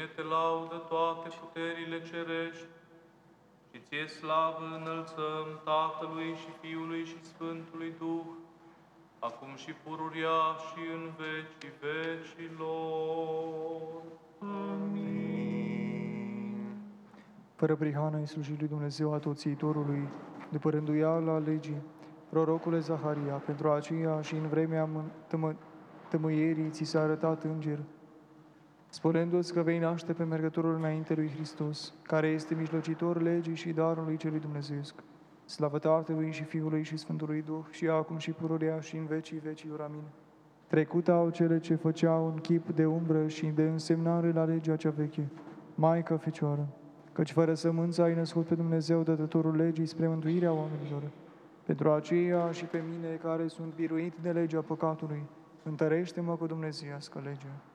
Tine te laudă toate puterile cerești și ție slavă înălțăm Tatălui și Fiului și Sfântului Duh, acum și pururia și în vecii vecilor. Amin. Fără prihană îi sluji lui Dumnezeu Atoțiitorului, după rânduiala legii, prorocule Zaharia, pentru aceea și în vremea tămâierii ți s-a arătat înger, spunându-ți că vei naște pe mergătorul înainte lui Hristos, care este mijlocitor legii și darului celui dumnezeiesc. Slavă Tatălui și Fiului și Sfântului Duh, și acum și pururea și în vecii vecilor. Amin. Trecut au cele ce făceau în chip de umbră și de însemnare la legea cea veche, Maică Fecioară, căci fără sămânță ai născut pe Dumnezeu, dătătorul legii spre mântuirea oamenilor. Pentru aceea și pe mine, care sunt biruit de legea păcatului, întărește-mă cu dumnezeiască legea.